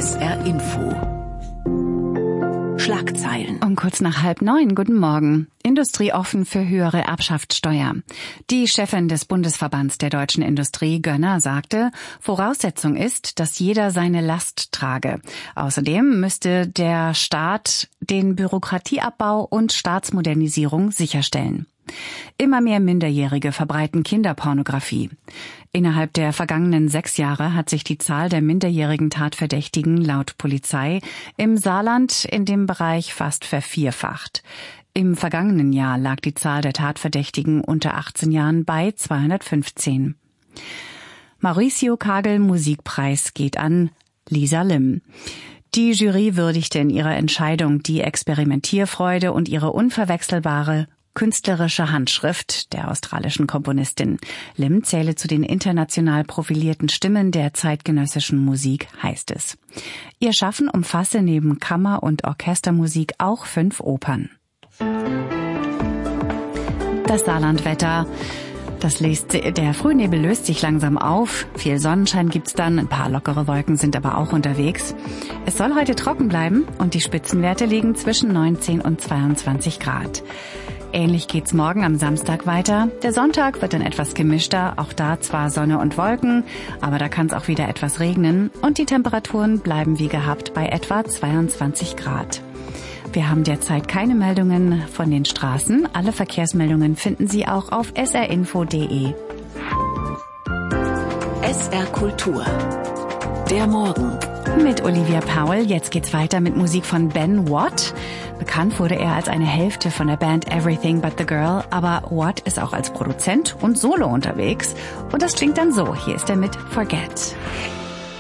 SR Info. Schlagzeilen. Um kurz nach 8:30, guten Morgen. Industrie offen für höhere Erbschaftssteuer. Die Chefin des Bundesverbands der deutschen Industrie, Gönner, sagte, Voraussetzung ist, dass jeder seine Last trage. Außerdem müsste der Staat den Bürokratieabbau und Staatsmodernisierung sicherstellen. Immer mehr Minderjährige verbreiten Kinderpornografie. Innerhalb der vergangenen 6 Jahre hat sich die Zahl der minderjährigen Tatverdächtigen laut Polizei im Saarland in dem Bereich fast vervierfacht. Im vergangenen Jahr lag die Zahl der Tatverdächtigen unter 18 Jahren bei 215. Mauricio Kagel Musikpreis geht an Lisa Lim. Die Jury würdigte in ihrer Entscheidung die Experimentierfreude und ihre unverwechselbare künstlerische Handschrift der australischen Komponistin. Lim zähle zu den international profilierten Stimmen der zeitgenössischen Musik, heißt es. Ihr Schaffen umfasse neben Kammer- und Orchestermusik auch 5 Opern. Das Saarlandwetter. Der Frühnebel löst sich langsam auf. Viel Sonnenschein gibt's dann, ein paar lockere Wolken sind aber auch unterwegs. Es soll heute trocken bleiben und die Spitzenwerte liegen zwischen 19 und 22 Grad. Ähnlich geht's morgen am Samstag weiter. Der Sonntag wird dann etwas gemischter, auch da zwar Sonne und Wolken, aber da kann es auch wieder etwas regnen und die Temperaturen bleiben wie gehabt bei etwa 22 Grad. Wir haben derzeit keine Meldungen von den Straßen. Alle Verkehrsmeldungen finden Sie auch auf srinfo.de. SR Kultur. Der Morgen. Mit Olivia Powell. Jetzt geht's weiter mit Musik von Ben Watt. Bekannt wurde er als eine Hälfte von der Band Everything But The Girl, aber Watt ist auch als Produzent und Solo unterwegs. Und das klingt dann so. Hier ist er mit Forget.